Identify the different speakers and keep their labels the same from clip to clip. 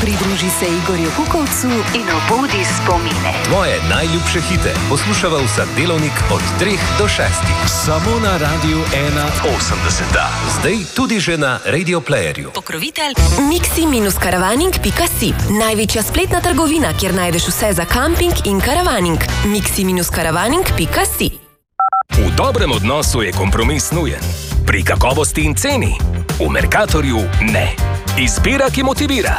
Speaker 1: Pridruži se Igorju Kukovcu in obudi spomine.
Speaker 2: Tvoje najljubše hite poslušava vsak delovnik od 3 do 6.
Speaker 3: Samo na Radiu 81.
Speaker 2: Zdaj tudi že na Radio Playerju.
Speaker 1: Pokrovitelj Mixi-Caravaning.si. Največja spletna trgovina, kjer najdeš vse za kamping in karavaning. Mixi-Caravaning.si.
Speaker 4: V dobrem odnosu je kompromis nujen. Pri kakovosti in ceni. V Mercatorju ne. Izbira, ki motivira.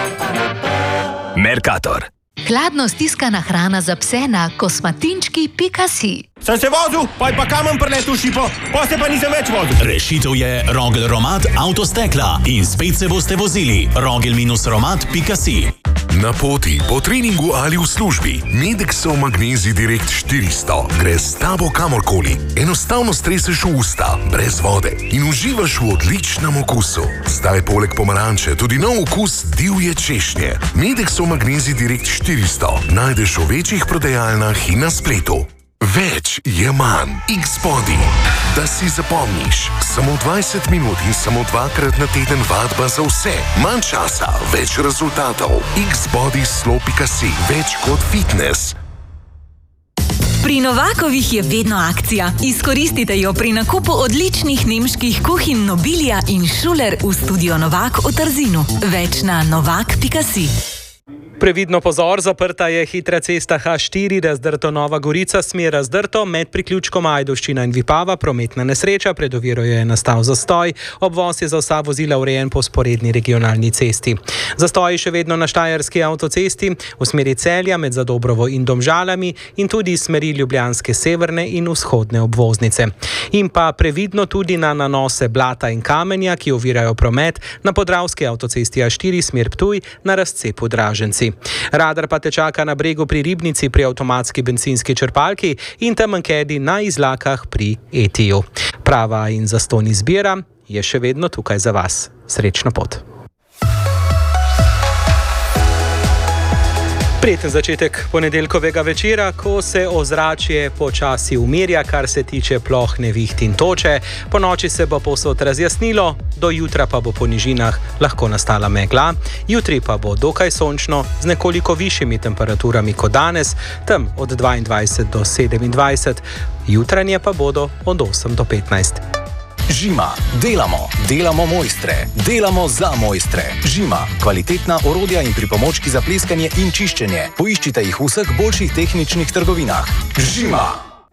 Speaker 4: Mercator.
Speaker 5: Hladno stiskana hrana za pse na kosmatinčki.si.
Speaker 6: Sem se vozil, pa kamen preletel šipo, pa se pa nisem več vozil.
Speaker 3: Rešitev je Rogel Romat avtostekla in spet se boste vozili. Rogel-romat.si.
Speaker 7: Na poti, po treningu ali v službi, Medexov Magnezij Direkt 400 gre s tabo kamorkoli. Enostavno streseš v usta, brez vode in uživaš v odličnem okusu. Zdaj poleg pomaranče tudi nov okus divje češnje. Medexov Magnezij Direkt 400 najdeš v večjih prodajalnah in na spletu. Več je manj. X-Body. Da si zapomniš. Samo 20 minut in samo 2-krat na teden vadba za vse. Manj časa, več rezultatov. X-Body Slow.si. Več kot fitness.
Speaker 8: Pri Novakovih je vedno akcija. Izkoristite jo pri nakupu odličnih nemških kuhinj Nobilia in Schuler v studio Novak v Trzinu. Več na novak.si.
Speaker 9: Previdno pozor, zaprta je hitra cesta H4, Razdrto Nova Gorica, smer Razdrto, med priključkom Ajdovščina in Vipava, prometna nesreča, pred oviro je nastal zastoj, obvoz je za vsa vozila urejen po sporedni regionalni cesti. Zastoj še vedno na Štajerski avtocesti, v smeri Celja med Zadobrovo in Domžalami in tudi smeri Ljubljanske severne in vzhodne obvoznice. In pa previdno tudi na nanose blata in kamenja, ki ovirajo promet na Podravski avtocesti A4, smer Ptuj, na razcepu Draženci. Radar pa te čaka na Bregu pri Ribnici pri avtomatski bencinski črpalki in Temenkedi na Izlakah pri Etiju. Prava in zastonj izbira je še vedno tukaj za vas. Srečno pot. Prijeten začetek ponedeljkovega večera, ko se ozračje počasi umirja, kar se tiče ploh, neviht in toče. Po noči se bo povsod razjasnilo, do jutra pa bo po nižinah lahko nastala megla. Jutri pa bo dokaj sončno, z nekoliko višjimi temperaturami kot danes, tam od 22 do 27, jutranje pa bodo od 8 do 15.
Speaker 3: Žima. Delamo mojstre. Delamo za mojstre. Žima. Kvalitetna orodja in pripomočki za pleskanje in čiščenje. Poiščite jih v vseh boljših tehničnih trgovinah. Žima.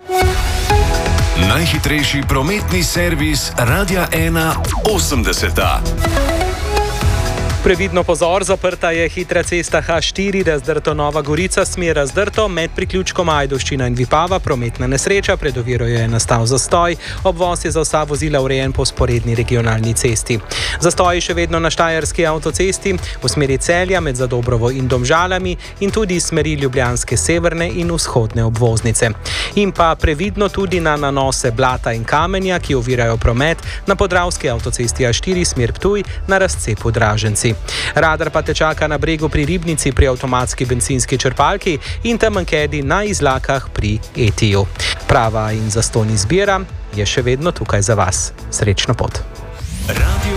Speaker 3: Najhitrejši prometni servis Radia 81.
Speaker 9: Previdno pozor, zaprta je hitra cesta H4, Razdrto Nova Gorica, smer Razdrto, med priključkom Ajdovščina in Vipava, prometna nesreča, pred oviro je nastal zastoj, obvoz je za vsa vozila urejen po sporedni regionalni cesti. Zastoj še vedno na Štajerski avtocesti, v smeri Celja med Zadobrovo in Domžalami in tudi smeri Ljubljanske severne in vzhodne obvoznice. In pa previdno tudi na nanose blata in kamenja, ki ovirajo promet na Podravski avtocesti A4, smer Ptuj, na razcepu Draženci. Radar pa te čaka na Bregu pri Ribnici pri avtomatski bencinski črpalki in Temenkedi na Izlakah pri Etiju. Prava in zastonj izbira je še vedno tukaj za vas. Srečno pot.
Speaker 3: Radio